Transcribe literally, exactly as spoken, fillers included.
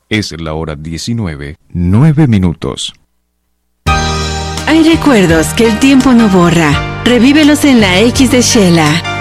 Es la hora diecinueve, nueve minutos. Hay recuerdos que el tiempo no borra. Revívelos en la X de Shela.